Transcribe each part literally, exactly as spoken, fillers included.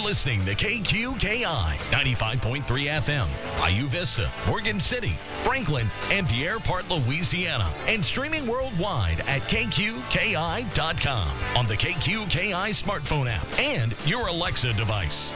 listening to K Q K I ninety-five point three F M, Bayou Vista, Morgan City, Franklin, and Pierre Part, Louisiana, and streaming worldwide at K Q K I dot com on the K Q K I smartphone app and your Alexa device.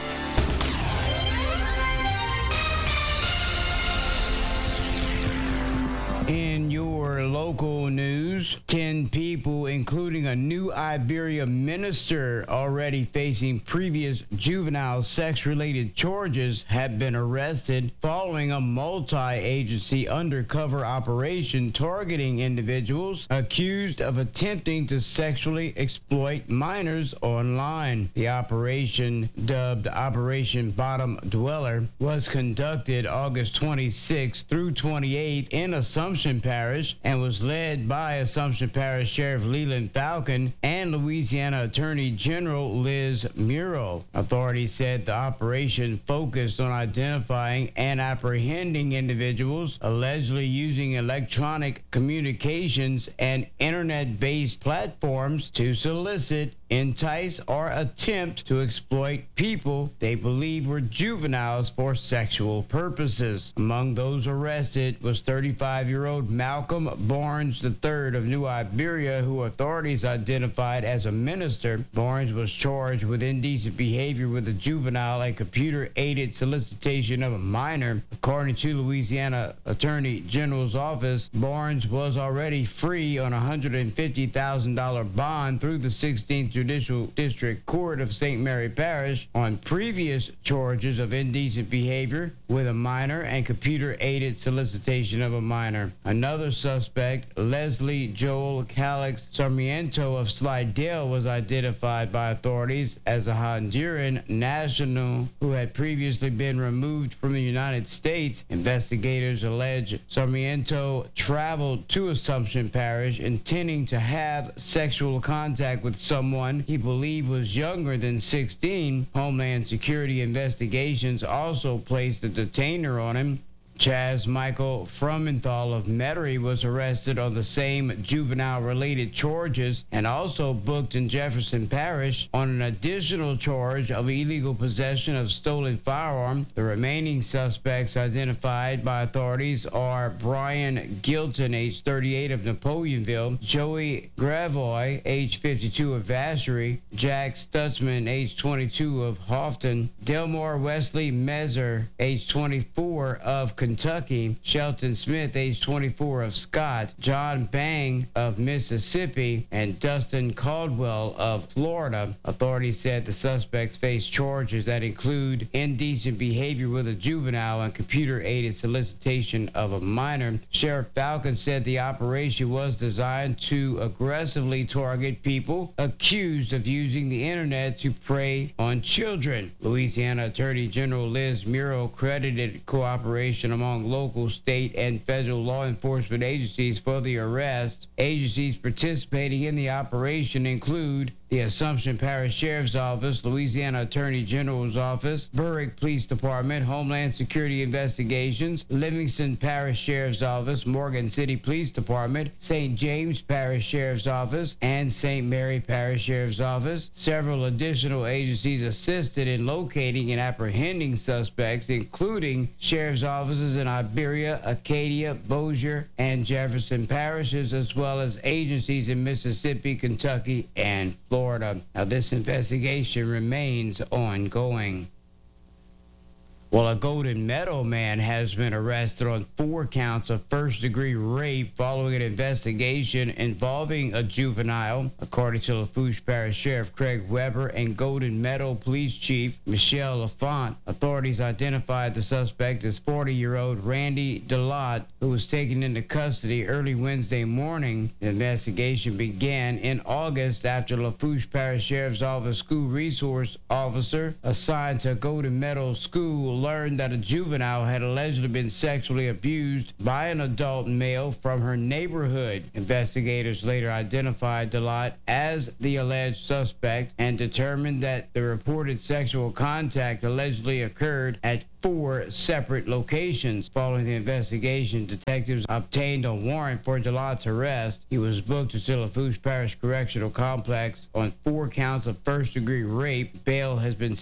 In your local news, ten people, including a New Iberia minister already facing previous juvenile sex-related charges, have been arrested following a multi-agency undercover operation targeting individuals accused of attempting to sexually exploit minors online. The operation, dubbed Operation Bottom Dweller, was conducted August twenty-sixth through twenty-eighth in Assumption Parish and was led by Assumption Parish Sheriff Leland Falcon and Louisiana Attorney General Liz Muro. Authorities said the operation focused on identifying and apprehending individuals allegedly using electronic communications and internet-based platforms to solicit, entice, or attempt to exploit people they believe were juveniles for sexual purposes. Among those arrested was thirty-five-year-old Malcolm Barnes the third of New Iberia, who authorities identified as a minister. Barnes was charged with indecent behavior with a juvenile and computer-aided solicitation of a minor. According to Louisiana Attorney General's office, Barnes was already free on a one hundred fifty thousand dollars bond through the sixteenth Judicial District Court of Saint Mary Parish on previous charges of indecent behavior with a minor and computer-aided solicitation of a minor. Another suspect, Leslie Joel Calix Sarmiento of Slidell, was identified by authorities as a Honduran national who had previously been removed from the United States. Investigators allege Sarmiento traveled to Assumption Parish intending to have sexual contact with someone he believed was younger than sixteen. Homeland Security investigations also placed a detainer on him. Chaz Michael Frumenthal of Metairie was arrested on the same juvenile-related charges and also booked in Jefferson Parish on an additional charge of illegal possession of stolen firearm. The remaining suspects identified by authorities are Brian Gilton, age thirty-eight, of Napoleonville, Joey Gravoy, age fifty-two, of Vacherie, Jack Stutzman, age twenty-two, of Houghton, Delmore Wesley Mezer, age twenty-four, of Kentucky, Shelton Smith, age twenty-four, of Scott, John Bang of Mississippi, and Dustin Caldwell of Florida. Authorities said the suspects face charges that include indecent behavior with a juvenile and computer-aided solicitation of a minor. Sheriff Falcon said the operation was designed to aggressively target people accused of using the internet to prey on children. Louisiana Attorney General Liz Muro credited cooperation among local, state, and federal law enforcement agencies for the arrest. Agencies participating in the operation include the Assumption Parish Sheriff's Office, Louisiana Attorney General's Office, Berwick Police Department, Homeland Security Investigations, Livingston Parish Sheriff's Office, Morgan City Police Department, Saint James Parish Sheriff's Office, and Saint Mary Parish Sheriff's Office. Several additional agencies assisted in locating and apprehending suspects, including sheriff's offices in Iberia, Acadia, Bossier, and Jefferson parishes, as well as agencies in Mississippi, Kentucky, and Florida. Now, this investigation remains ongoing. Well, a Golden Meadow man has been arrested on four counts of first-degree rape following an investigation involving a juvenile, according to Lafourche Parish Sheriff Craig Weber and Golden Meadow Police Chief Michelle Lafont. Authorities identified the suspect as forty-year-old Randy Delott, who was taken into custody early Wednesday morning. The investigation began in August after Lafourche Parish Sheriff's Office school resource officer assigned to Golden Meadow School learned that a juvenile had allegedly been sexually abused by an adult male from her neighborhood. Investigators later identified Delott as the alleged suspect and determined that the reported sexual contact allegedly occurred at four separate locations. Following the investigation, detectives obtained a warrant for Delott's arrest. He was booked to the Lafourche Parish Correctional Complex on four counts of first-degree rape. Bail has been